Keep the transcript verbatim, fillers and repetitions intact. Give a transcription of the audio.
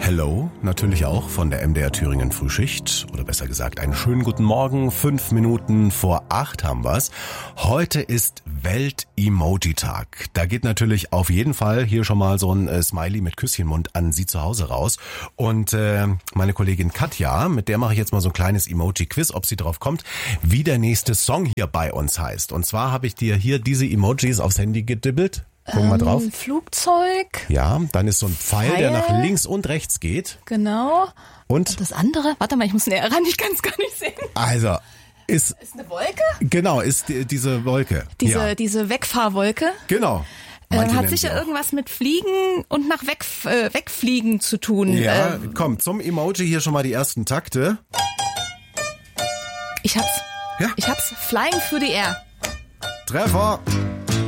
Hello, natürlich auch von der M D R Thüringen Frühschicht. Oder besser gesagt, einen schönen guten Morgen. Fünf Minuten vor acht haben wir's. Heute ist Welt-Emoji-Tag. Da geht natürlich auf jeden Fall hier schon mal so ein äh, Smiley mit Küsschenmund an Sie zu Hause raus. Und äh, meine Kollegin Katja, mit der mache ich jetzt mal so ein kleines Emoji-Quiz, ob sie drauf kommt, wie der nächste Song hier bei uns heißt. Und zwar habe ich dir hier diese Emojis aufs Handy gedibbelt. Guck mal drauf. Ähm, Flugzeug. Ja, dann ist so ein Pfeil, Pfeil. der nach links und rechts geht. Genau. Und? Und das andere? Warte mal, ich muss näher ran, ich kann es gar nicht sehen. Also, ist... Ist eine Wolke? Genau, ist die, diese Wolke. Diese, ja. diese Wegfahrwolke. Genau. Äh, Manche hat nennen sicher sie auch. irgendwas mit Fliegen und nach weg, äh, Wegfliegen zu tun. Ja, Äh, komm, zum Emoji hier schon mal die ersten Takte. ich hab's. Ja. Ich hab's. Flying through the air. Treffer.